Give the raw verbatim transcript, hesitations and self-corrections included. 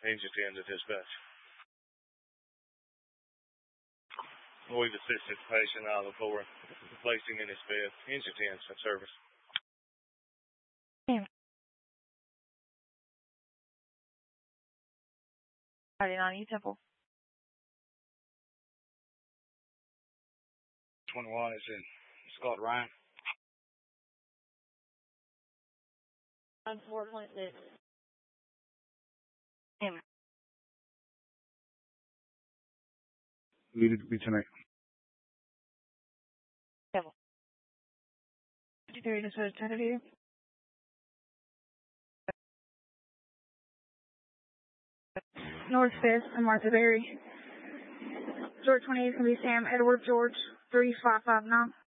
Engine ten to dispatch. We've assisted the patient out of the floor, placing in his bed. Engine ten in service. ninety-nine East Temple. twenty-one is in Scott Ryan. four point six. Needed to be tonight. Temple. fifty-three to switch tentative. North fifth and Martha Berry. George twenty-eight is going to be Sam Edward George three five five nine.